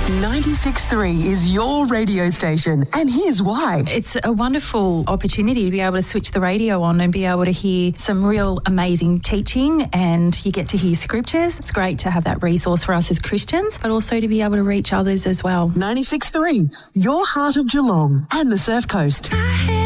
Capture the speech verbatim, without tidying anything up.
ninety-six point three is your radio station, and here's why. It's a wonderful opportunity to be able to switch the radio on and be able to hear some real amazing teaching, and you get to hear scriptures. It's great to have that resource for us as Christians, but also to be able to reach others as well. ninety-six point three, your heart of Geelong and the Surf Coast.